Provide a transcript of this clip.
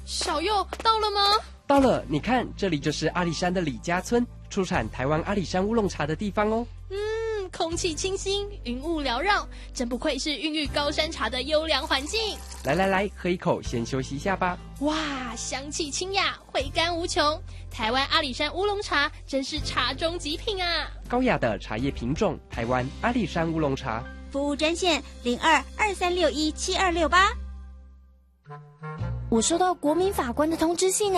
小佑到了吗？ 到了，你看，这里就是阿里山的李家村，出产台湾阿里山乌龙茶的地方哦。 空气清新，云雾缭绕，真不愧是孕育高山茶的优良环境。 来，喝一口，先休息一下吧。 哇，香气清雅，回甘无穷。台湾阿里山乌龙茶真是茶中极品啊！ 高雅的茶叶品种，台湾阿里山乌龙茶。 服务专线0223617268。 我收到国民法官的通知信